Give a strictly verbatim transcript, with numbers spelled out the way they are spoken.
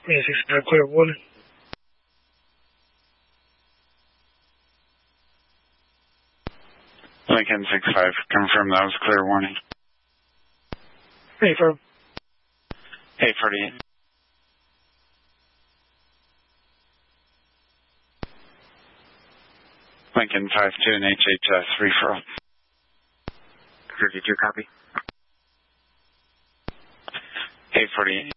Green sixty-five, clear warning. Lincoln sixty-five, confirm that was clear warning. Hey, firm. eight forty-eight. Lincoln five two and H H S referral. fifty-two, copy. eight forty-eight.